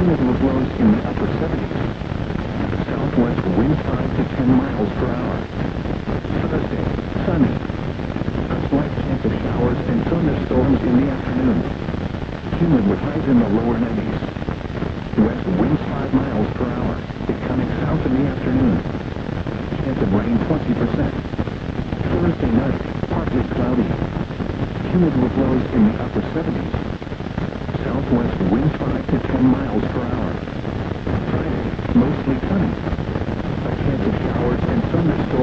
Humidity blows in the upper 70s. Southwest winds 5 to 10 miles per hour. Thursday, sunny. A slight chance of showers and thunderstorms in the afternoon. Humid with highs in the lower 90s. West winds 5 miles per hour, becoming south in the afternoon. Chance of rain 20%. Thursday night, partly cloudy. Humidity blows in the upper 70s. Southwest winds 5 to 10 miles per hour. Friday, mostly sunny. A chance of showers and thunderstorms.